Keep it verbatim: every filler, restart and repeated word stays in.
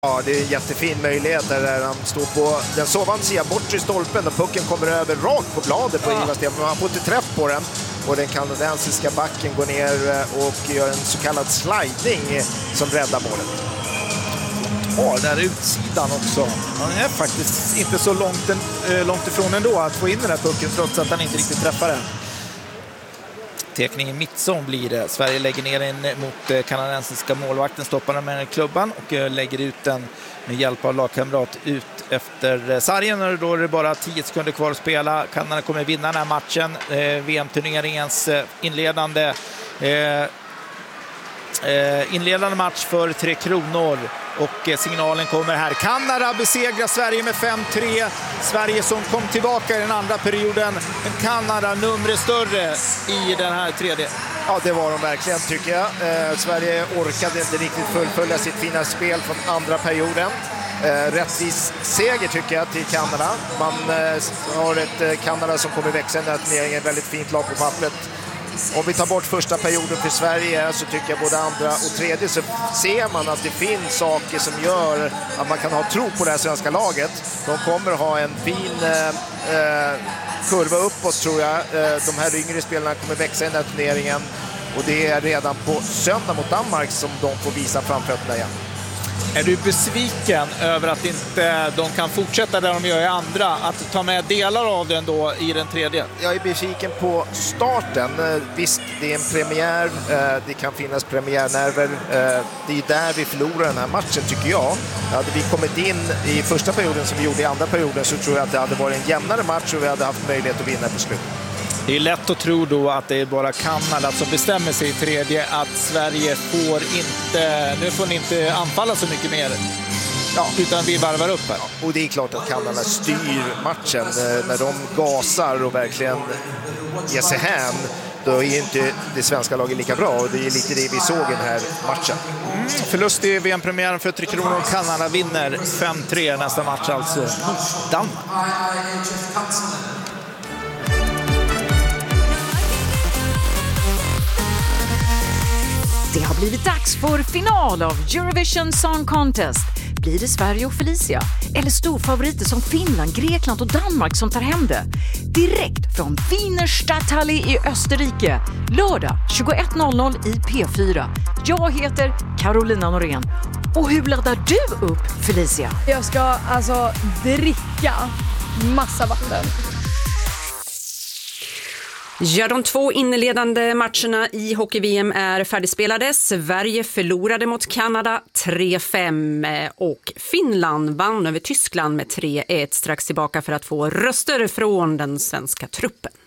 Ja, det är en jättefin möjlighet där han står på den sovande sidan bort i stolpen och pucken kommer över rakt på bladet på Ivar Sten, men han får inte träff på den och den kanadensiska backen går ner och gör en så kallad sliding som räddar målet. Ja, där utsidan också. Han är faktiskt inte så långt, en, långt ifrån ändå att få in den här pucken trots att han inte riktigt träffar den. Tekning i mittzon blir det. Sverige lägger ner den mot kanadensiska målvakten, stoppar den med klubban och lägger ut den med hjälp av lagkamrat ut efter sargen. Och då är det bara tio sekunder kvar att spela. Kanada kommer vinna den här matchen. Eh, V M-turneringens inledande eh, eh, inledande match för Tre Kronor. Och signalen kommer här. Kanada besegrar Sverige med fem tre. Sverige som kom tillbaka i den andra perioden. Men Kanada numret större i den här tredje. Ja, det var de verkligen tycker jag. Eh, Sverige orkade inte riktigt fullfölja sitt fina spel från andra perioden. Eh, rättvis seger tycker jag till Kanada. Man eh, har ett eh, Kanada som kommer växa i den här turneringen. Väldigt fint lag på pappret. Om vi tar bort första perioden för Sverige så tycker jag både andra och tredje så ser man att det finns saker som gör att man kan ha tro på det här svenska laget. De kommer ha en fin eh, kurva uppåt tror jag. Eh, de här yngre spelarna kommer växa i den här turneringen och det är redan på söndag mot Danmark som de får visa framfötterna igen. Är du besviken över att inte de kan fortsätta där de gör i andra, att ta med delar av den då i den tredje? Jag är besviken på starten. Visst, det är en premiär. Det kan finnas premiärnerver. Det är där vi förlorar den här matchen tycker jag. Hade vi kommit in i första perioden som vi gjorde i andra perioden så tror jag att det hade varit en jämnare match och vi hade haft möjlighet att vinna på slut. Det är lätt att tro då att det är bara Kanada som bestämmer sig i tredje, att Sverige får inte, nu får ni inte anfalla så mycket mer. Ja, utan vi varvar upp här. Ja, och det är klart att Kanada styr matchen. När de gasar och verkligen ger sig hän, då är inte det svenska laget lika bra. Och det är lite det vi såg i den här matchen. Mm. Förlust i V M-premiären för Tre Kronor och Kanada vinner fem tre nästa match alltså mot Danmark. Det har blivit dags för final av Eurovision Song Contest. Blir det Sverige och Felicia? Eller storfavoriter som Finland, Grekland och Danmark som tar hem det? Direkt från Wiener Stadthalle i Österrike. Lördag tjugoett noll noll i P fyra. Jag heter Carolina Norén. Och hur laddar du upp, Felicia? Jag ska alltså dricka massa vatten. Ja, de två inledande matcherna i hockey-V M är färdigspelade. Sverige förlorade mot Kanada tre fem och Finland vann över Tyskland med tre ett strax tillbaka för att få röster från den svenska truppen.